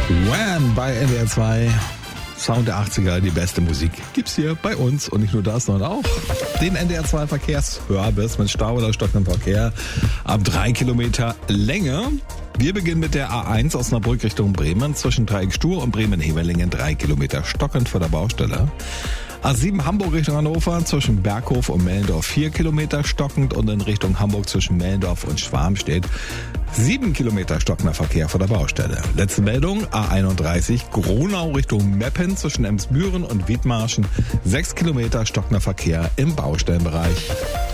Wham! Bei NDR 2. Sound der 80er, die beste Musik gibt's hier bei uns. Und nicht nur das, sondern auch den NDR 2 Verkehrsservice mit Stau oder stockendem Verkehr ab 3 Kilometer Länge. Wir beginnen mit der A1 Osnabrück Richtung Bremen zwischen Dreieck-Stuhr und Bremen-Hevelingen 3 Kilometer stockend vor der Baustelle. A7 Hamburg Richtung Hannover zwischen Berghof und Mellendorf 4 Kilometer stockend und in Richtung Hamburg zwischen Mellendorf und Schwarmstedt 7 Kilometer stockender Verkehr vor der Baustelle. Letzte Meldung, A31 Gronau Richtung Meppen zwischen Emsbüren und Wiedmarschen 6 Kilometer stockender Verkehr im Baustellenbereich.